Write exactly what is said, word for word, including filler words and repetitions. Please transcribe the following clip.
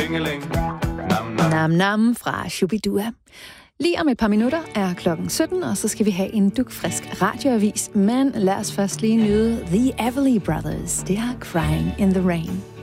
Tingeling. Nam, nam. Nam Nam fra Shubidua. Lige om et par minutter er klokken sytten, og så skal vi have en dugfrisk radioavis. Men lad os først lige nyde The Everly Brothers. Det er Crying in the Rain.